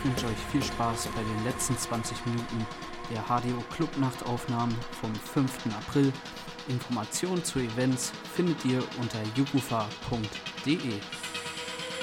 wünsche euch viel Spaß bei den letzten 20 Minuten der HDO Clubnachtaufnahmen vom 5. April. Informationen zu Events findet ihr unter jukufa.de.